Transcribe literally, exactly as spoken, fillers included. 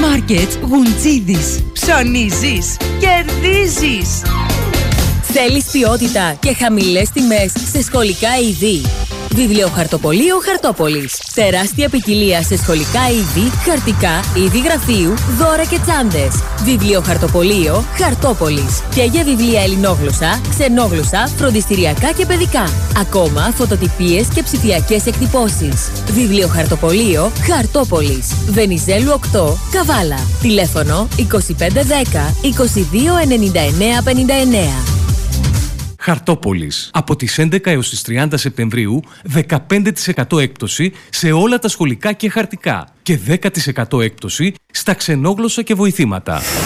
Μάρκετς Γουντζίδης. Ψωνίζεις, κερδίζεις. Θέλεις ποιότητα και χαμηλές τιμές σε σχολικά είδη? Βιβλιοχαρτοπωλείο Χαρτόπολης. Τεράστια ποικιλία σε σχολικά είδη, χαρτικά, είδη γραφείου, δώρα και τσάντες. Βιβλιοχαρτοπωλείο Χαρτόπολης. Και για βιβλία ελληνόγλωσσα, ξενόγλωσσα, φροντιστηριακά και παιδικά. Ακόμα φωτοτυπίες και ψηφιακές εκτυπώσεις. Βιβλιοχαρτοπωλείο Χαρτόπολης. Βενιζέλου οκτώ, Καβάλα. Τηλέφωνο είκοσι πέντε δέκα είκοσι δύο ενενήντα εννέα πενήντα εννέα. Χαρτόπολης. Από τις έντεκα έως τις τριάντα Σεπτεμβρίου, δεκαπέντε τοις εκατό έκπτωση σε όλα τα σχολικά και χαρτικά και δέκα τοις εκατό έκπτωση στα ξενόγλωσσα και βοηθήματα.